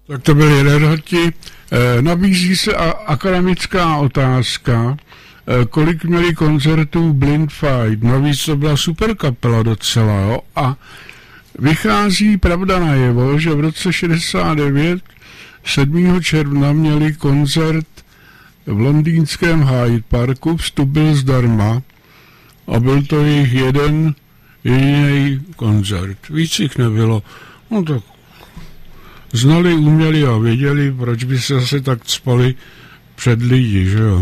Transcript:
Tak to byli Red Hoti. Nabízí se akademická otázka, kolik měli koncertů Blind Fight. Navíc to byla super kapela docela, jo? A vychází pravda najevo, že v roce 69 7. června měli koncert v londýnském Hyde Parku, vstup byl zdarma a byl to jejich jeden jediný koncert. Víc jich nebylo. No tak znali, uměli a věděli, proč by se zase tak cpali před lidi, že jo.